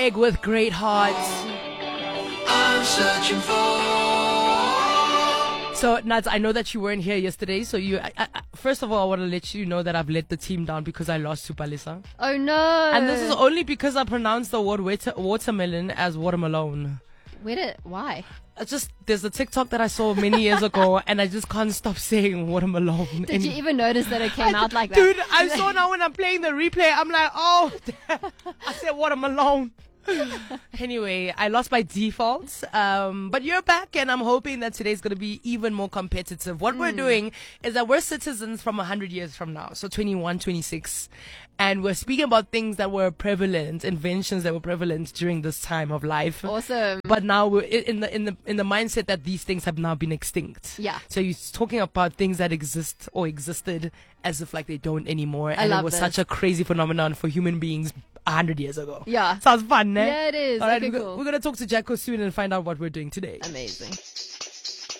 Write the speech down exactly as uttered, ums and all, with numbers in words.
Egg with great hearts. I'm searching for. So, Nads, I know that you weren't here yesterday. So, you, I, I, first of all, I want to let you know that I've let the team down because I lost to Palisa. Oh no! And this is only because I pronounced the word water, watermelon as watermelon. Where did? Why? I just there's a TikTok that I saw many years ago, and I just can't stop saying watermelon. Did you even notice that it came out like that? Dude, I saw now when I'm playing the replay, I'm like, oh, I said watermelon. Anyway, I lost by default, um, but you're back, and I'm hoping that today's going to be even more competitive. What mm. we're doing is that we're citizens from one hundred years from now, so twenty-one, twenty-six, and we're speaking about things that were prevalent, inventions that were prevalent during this time of life. Awesome. But now we're in the in the in the mindset that these things have now been extinct. Yeah. So you're talking about things that exist or existed as if like they don't anymore, I and love it was this. such a crazy phenomenon for human beings a hundred years ago. Yeah. Sounds fun, eh? Yeah, it is. All right, Okay, we're, cool. we're gonna talk to Jacko soon and find out what we're doing today. Amazing.